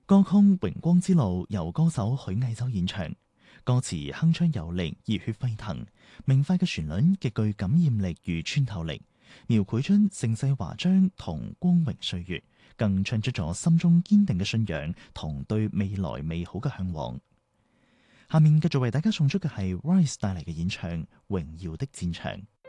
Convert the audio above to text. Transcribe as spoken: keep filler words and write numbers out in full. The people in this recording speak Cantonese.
歌曲《榮光之路》由歌手許藝洲演唱，歌詞鏗鏘有力、熱血沸騰，明快嘅旋律極具感染力與穿透力，描繪出盛世華章同光榮歲月，更唱出咗心中堅定嘅信仰同對未來美好嘅向往。下面繼續為大家送出嘅係 Rise 帶嚟嘅演唱《榮耀的戰場》。